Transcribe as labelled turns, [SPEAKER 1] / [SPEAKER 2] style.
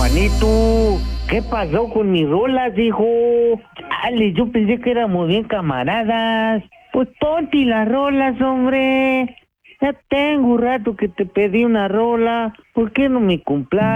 [SPEAKER 1] Juanito, ¿qué pasó con mis rolas, hijo? Chale, yo pensé que éramos bien camaradas. Pues ponte las rolas, hombre. Ya tengo un rato que te pedí una rola. ¿Por qué no me cumplas?